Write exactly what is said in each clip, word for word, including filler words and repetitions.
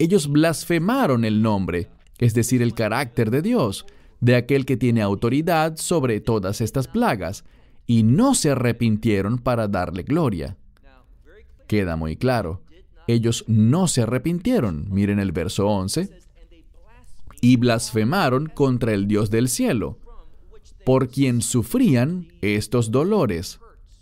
Ellos blasfemaron el nombre, es decir, el carácter de Dios, de aquel que tiene autoridad sobre todas estas plagas, y no se arrepintieron para darle gloria. Queda muy claro. Ellos no se arrepintieron. Miren el verso once. Y blasfemaron contra el Dios del cielo, por quien sufrían estos dolores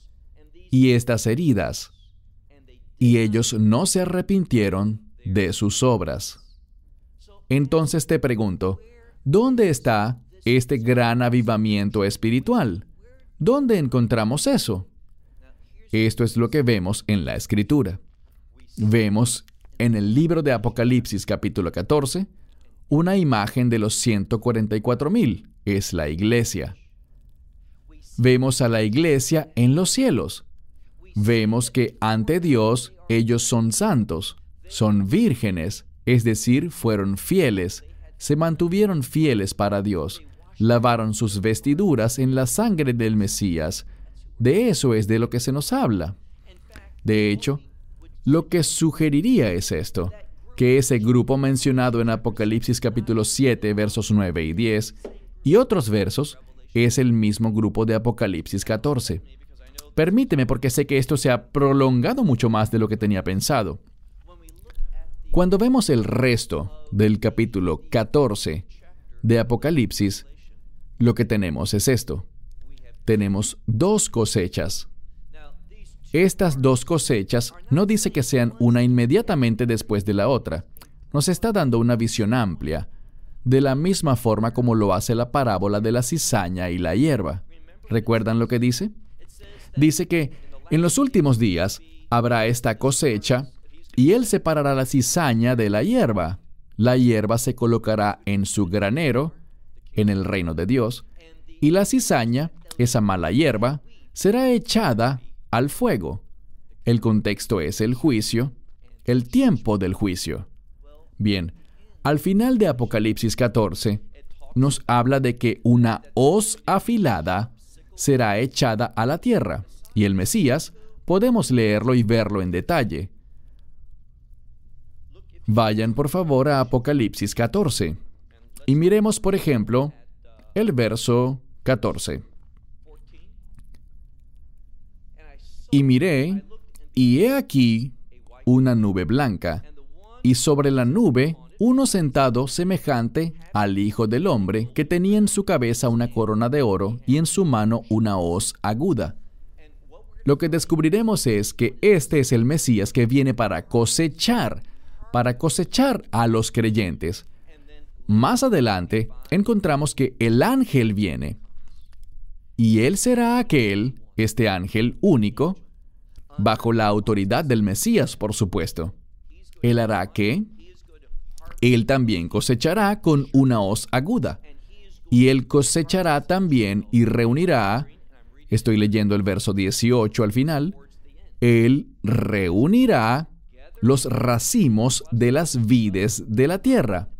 y estas heridas. Y ellos no se arrepintieron de sus obras. Entonces te pregunto, ¿dónde está este gran avivamiento espiritual? ¿Dónde encontramos eso? Esto es lo que vemos en la Escritura. Vemos en el libro de Apocalipsis capítulo catorce una imagen de los ciento cuarenta y cuatro mil. Es la iglesia. Vemos a la iglesia en los cielos. Vemos que ante Dios ellos son santos, son vírgenes, es decir, fueron fieles, se mantuvieron fieles para Dios, lavaron sus vestiduras en la sangre del Mesías. De eso es de lo que se nos habla. De hecho, lo que sugeriría es esto, que ese grupo mencionado en Apocalipsis capítulo siete, versos nueve y diez, y otros versos, es el mismo grupo de Apocalipsis catorce. Permíteme, porque sé que esto se ha prolongado mucho más de lo que tenía pensado. Cuando vemos el resto del capítulo catorce de Apocalipsis, lo que tenemos es esto. Tenemos dos cosechas. Estas dos cosechas no dice que sean una inmediatamente después de la otra. Nos está dando una visión amplia, de la misma forma como lo hace la parábola de la cizaña y la hierba. ¿Recuerdan lo que dice? Dice que en los últimos días habrá esta cosecha y él separará la cizaña de la hierba. La hierba se colocará en su granero, en el reino de Dios, y la cizaña, esa mala hierba, será echada al fuego. El contexto es el juicio, el tiempo del juicio. Bien, al final de Apocalipsis catorce, nos habla de que una hoz afilada será echada a la tierra, y el Mesías, podemos leerlo y verlo en detalle. Vayan por favor a Apocalipsis catorce, y miremos por ejemplo el verso catorce. Y miré, y he aquí una nube blanca, y sobre la nube uno sentado semejante al Hijo del Hombre, que tenía en su cabeza una corona de oro y en su mano una hoz aguda. Lo que descubriremos es que este es el Mesías que viene para cosechar, para cosechar a los creyentes. Más adelante encontramos que el ángel viene, y él será aquel, este ángel único, bajo la autoridad del Mesías, por supuesto. Él hará que él también cosechará con una hoz aguda, y él cosechará también y reunirá, estoy leyendo el verso dieciocho al final, él reunirá los racimos de las vides de la tierra,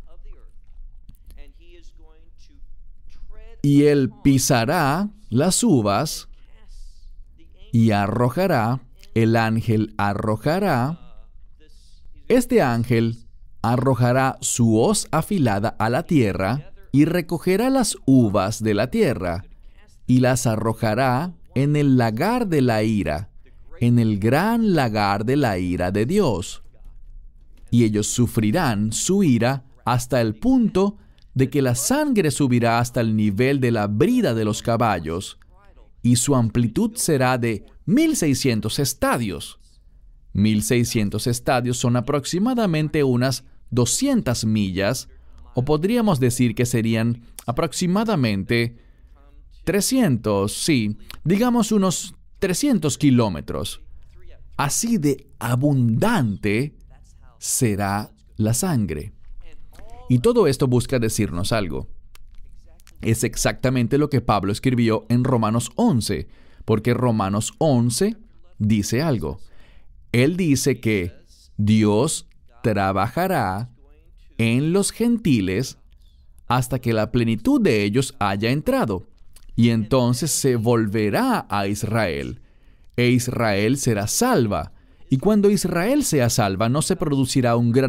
y él pisará las uvas y arrojará, el ángel arrojará, este ángel arrojará su hoz afilada a la tierra y recogerá las uvas de la tierra y las arrojará en el lagar de la ira, en el gran lagar de la ira de Dios. Y ellos sufrirán su ira hasta el punto de que la sangre subirá hasta el nivel de la brida de los caballos, y su amplitud será de mil seiscientos estadios. mil seiscientos estadios son aproximadamente unas doscientas millas, o podríamos decir que serían aproximadamente trescientos, sí, digamos unos trescientos kilómetros. Así de abundante será la sangre. Y todo esto busca decirnos algo. Es exactamente lo que Pablo escribió en Romanos once, porque Romanos once dice algo. Él dice que Dios trabajará en los gentiles hasta que la plenitud de ellos haya entrado, y entonces se volverá a Israel, e Israel será salva. Y cuando Israel sea salva, no se producirá un gran